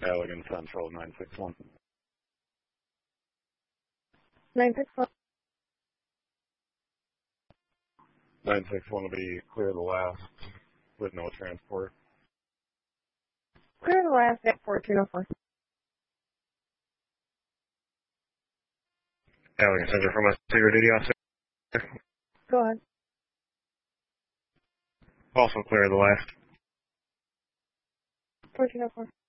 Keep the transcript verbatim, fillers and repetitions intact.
Allegan Central, nine six one. nine six one. nine six one will be clear the last with no transport. Clear the last at fourteen oh four. Allegan Central from a zero duty officer. Go ahead. Also clear the last. fourteen oh four.